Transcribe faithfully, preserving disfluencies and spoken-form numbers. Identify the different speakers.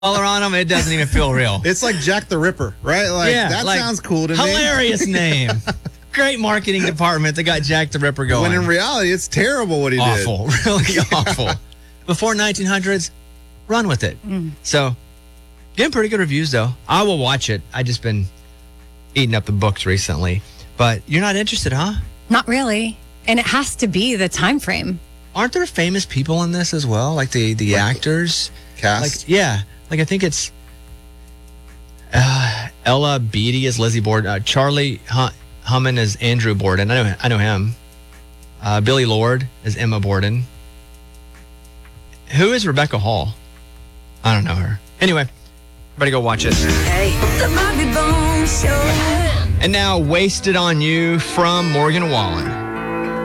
Speaker 1: collar on them, it doesn't even feel real.
Speaker 2: It's like Jack the Ripper, right? Like,
Speaker 1: yeah,
Speaker 2: that
Speaker 1: like,
Speaker 2: sounds cool to me.
Speaker 1: hilarious name. Great marketing department that got Jack the Ripper going.
Speaker 2: When in reality, it's terrible what he
Speaker 1: awful,
Speaker 2: did.
Speaker 1: Really awful. Before nineteen hundreds, run with it.
Speaker 3: Mm.
Speaker 1: So, getting pretty good reviews, though. I will watch it. I just been eating up the books recently. But you're not interested, huh?
Speaker 3: Not really. And it has to be the time frame.
Speaker 1: Aren't there famous people in this as well? Like the, the
Speaker 2: Like
Speaker 1: actors?
Speaker 2: Cast?
Speaker 1: Like, yeah. Like, I think it's uh, Ella Beatty as Lizzie Borden. Uh, Charlie Hum- Hunnam as Andrew Borden. I know, I know him. Uh, Billy Lord as Emma Borden. Who is Rebecca Hall? I don't know her. Anyway, everybody go watch it.
Speaker 4: Hey, the Bobby Bones Show.
Speaker 1: And now, Wasted on You from Morgan Wallen.